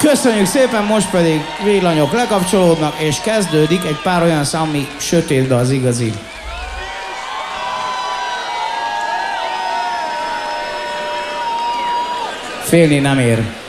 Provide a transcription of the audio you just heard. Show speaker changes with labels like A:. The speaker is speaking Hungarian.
A: Köszönjük szépen, most pedig villanyok lekapcsolódnak, és kezdődik egy pár olyan szám, ami sötét, de az igazi. Félni nem ér.